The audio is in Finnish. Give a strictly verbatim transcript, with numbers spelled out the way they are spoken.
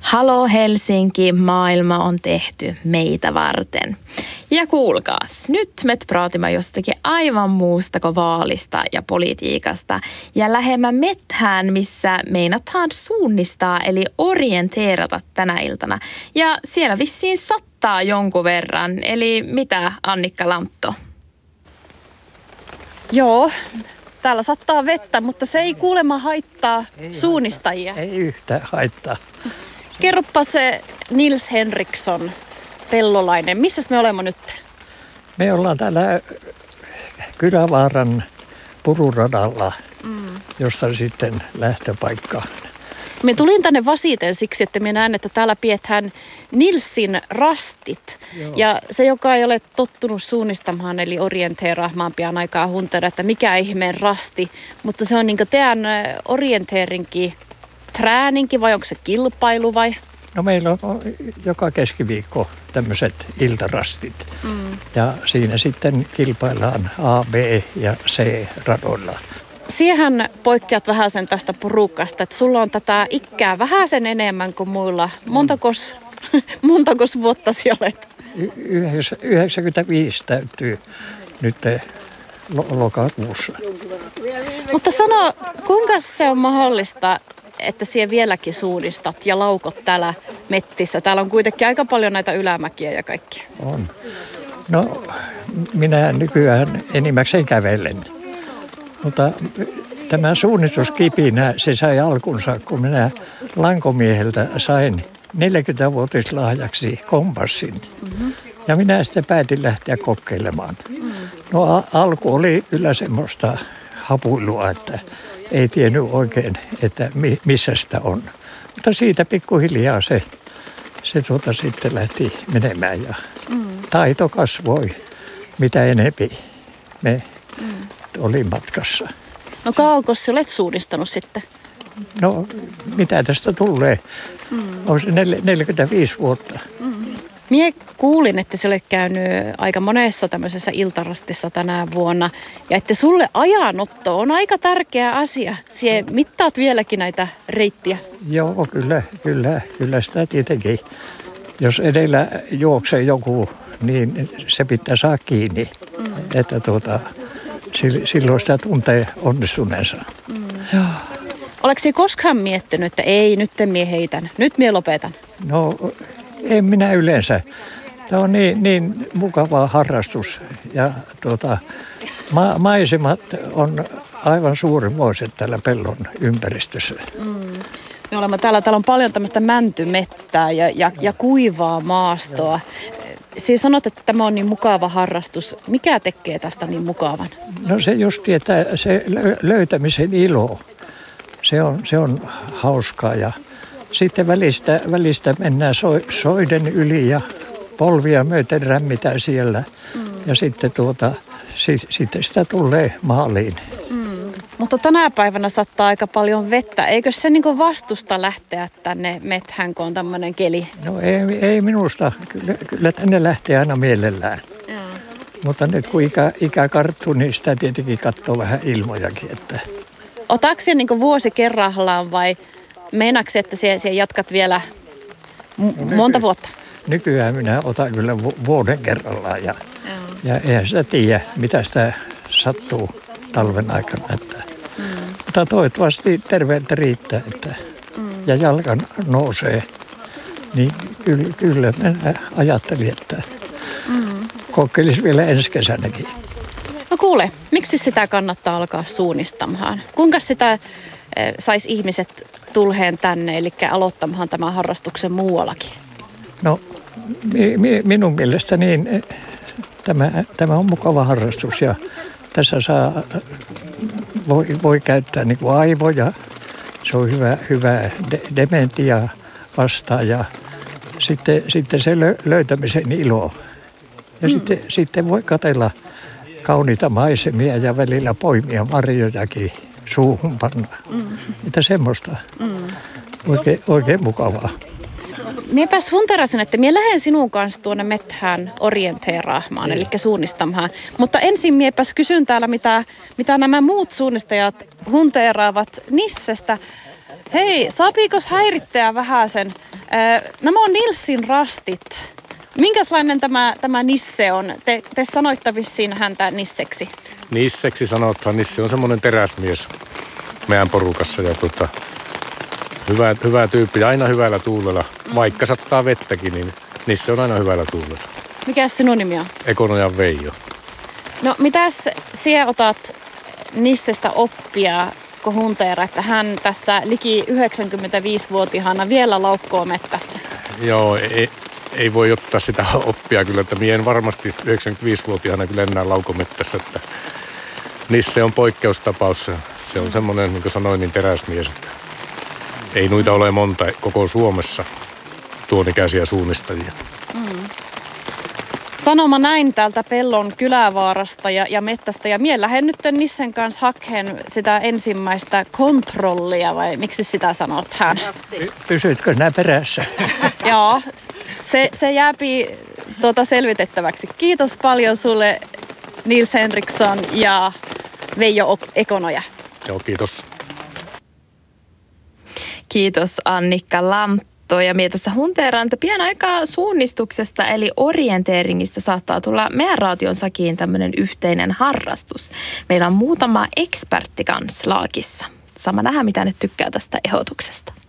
Halo Helsinki, maailma on tehty meitä varten. Ja kuulkaas, nyt me praatimme jostakin aivan muusta kuin vaalista ja politiikasta. Ja lähemmän methään, missä meinataan suunnistaa eli orienteerata tänä iltana. Ja siellä vissiin sattaa jonkun verran, eli mitä Annikka Lantto? Joo, täällä sattaa vettä, mutta se ei kuulemma haittaa ei suunnistajia. Haittaa. Ei yhtään haittaa. Kerropa se Nils Henriksson, pellolainen. Missäs me olemme nyt? Me ollaan täällä Kylävaaran pururadalla, mm. jossa sitten lähtöpaikka. Me tulin tänne vasiten siksi, että me näen, että täällä pidetään Nilsin rastit. Joo. Ja se, joka ei ole tottunut suunnistamaan, eli orienteeraamaan pian aikaa hunteera, että mikä ihmeen rasti. Mutta se on niin kuin teidän orienteerinkin trääninkin vai onko se kilpailu vai? No meillä on joka keskiviikko tämmöiset iltarastit. Mm. Ja siinä sitten kilpaillaan A, B ja C radoilla. Siihen poikkeat vähän sen tästä porukasta, että sulla on tätä ikää vähän sen enemmän kuin muilla. Montakos, montakos vuotta siellä olet? yhdeksänkymmentäviisi täytyy nyt lokakuussa. Mutta sano, kuinka se on mahdollista, että siellä vieläkin suunnistat ja laukot täällä mettissä? Täällä on kuitenkin aika paljon näitä ylämäkiä ja kaikkia. On. No, minä nykyään enimmäkseen kävelen. Mutta tämä suunnistuskipinä, se sai alkunsa, kun minä lankomieheltä sain neljäkymmenvuotislahjaksi kompassin. Mm-hmm. Ja minä sitten päätin lähteä kokeilemaan. Mm. No alku oli kyllä semmoista hapuilua, että ei tiennyt oikein, että missä sitä on. Mutta siitä pikkuhiljaa se, se tuota sitten lähti menemään ja mm. taito kasvoi mitä enempi me mm. oli matkassa. No kauanko sä olet suunnistanut sitten? No mitä tästä tulee? Mm. On se neljäkymmentäviisi vuotta. Mm. Mie kuulin, että sä olet käynyt aika monessa tämmöisessä iltarastissa tänä vuonna ja että sulle ajanotto on aika tärkeä asia. Sie mittaat vieläkin näitä reittiä. Joo, kyllä, kyllä, kyllä sitä tietenkin. Jos edellä juoksee joku, niin se pitää saa kiinni, mm. että tuota, silloin sitä tuntee onnistuneensa. Mm. Oletko sinä koskaan miettinyt, että ei, nyt mie heitän, nyt mie lopetan? No en minä yleensä. Tämä on niin, niin mukava harrastus ja tuota, ma- maisemat on aivan suurimoiset täällä pellon ympäristössä. Mm. Me olemme täällä, täällä on paljon tämmöistä mäntymettää ja, ja, ja kuivaa maastoa. Siis sanot, että tämä on niin mukava harrastus. Mikä tekee tästä niin mukavan? No se just, että se löytämisen ilo, se on, se on hauskaa ja sitten välistä, välistä mennään so, soiden yli ja polvia myöten rämmitään siellä mm. ja sitten tuota, sit, sitten sitä tulee maaliin. Mm. Mutta tänä päivänä sattaa aika paljon vettä. Eikö se niinku vastusta lähteä tänne methään, kun on tämmöinen keli? No ei, ei minusta. Kyllä, kyllä tänne lähtee aina mielellään. Ja. Mutta nyt kun ikä, ikä karttuu, niin sitä tietenkin katsoo vähän ilmojakin. Että. Otatko sinä niinku vuosi kerrallaan vai meinaatko, että sinä, sinä jatkat vielä m- no, monta vuotta? Nykyään minä otan kyllä vuoden kerrallaan ja, ja eihän sitä tiedä, mitä sitä sattuu talven aikana. Että. Mm. Mutta toivottavasti terveyttä riittää että, mm. ja jalka nousee. Niin kyllä, kyllä minä ajattelin, että mm. kokeilisi vielä ensi kesänäkin. No kuule, miksi sitä kannattaa alkaa suunnistamaan? Kuinka sitä äh, saisi ihmiset tulheen tänne, eli aloittamaan tämän harrastuksen muuallakin? No mi, mi, minun mielestä niin tämä, tämä on mukava harrastus ja tässä saa, voi, voi käyttää niin kuin aivoja, se on hyvä, hyvä de, dementia vastaan ja sitten, sitten se lö, löytämisen ilo. Ja mm. sitten, sitten voi katsella kauniita maisemia ja välillä poimia marjojakin suuhun panna. Mm. Että semmoista. Mm. Oikein, oikein mukavaa. Miepäs hunterasin, että mie lähden sinun kanssa tuonne methään orienteeraamaan, eli suunnistamaan. Mutta ensin miepäs kysyn täällä, mitä, mitä nämä muut suunnistajat hunteeraavat Nissestä. Hei, saapiikos häirittää vähän sen? Nämä on Nilsin rastit. Minkälainen tämä, tämä Nisse on? Te, te sanoitte vissiin häntä Nisseksi. Nisseksi sanotaan. Nisse on semmoinen teräsmies meidän porukassa ja tota, hyvä, hyvä tyyppi. Aina hyvällä tuulella. Vaikka sattaa vettäkin, niin Nisse on aina hyvällä tuulella. Mikä sinun nimi on? Ekonojan Veijo. No mitäs sinä otat Nissestä oppia, kun hunteera, että hän tässä liki yhdeksänkymmentäviisivuotiaana vielä laukkoo mettässä? Joo, ei, ei voi ottaa sitä oppia kyllä, että mie en varmasti yhdeksänkymmentäviisivuotiaana kyllä enää laukomettässä, että Nisse on poikkeustapaus. Se on semmoinen, niin kuin sanoin, niin teräsmies, että ei noita ole monta koko Suomessa tuon ikäisiä suunnistajia. Mm. Sanoma näin täältä Pellon kylävaarasta ja, ja mettästä. Ja mie lähden nyt Nissen kanssa hakkeen sitä ensimmäistä kontrollia, vai miksi sitä sanot hän? Pysytkö nää perässä? Joo, se, se jääpi tuota selvitettäväksi. Kiitos paljon sulle Nils Henriksson ja Veijo Ekonoja. Joo, kiitos. Kiitos Annikka Lamppi. Ja minä tässä hunteeraan, että pian aikaa suunnistuksesta eli orienteeringista saattaa tulla meidän raation sakiin tämmöinen yhteinen harrastus. Meillä on muutama ekspertti kanssa laakissa. Sama nähdä, mitä ne tykkää tästä ehdotuksesta.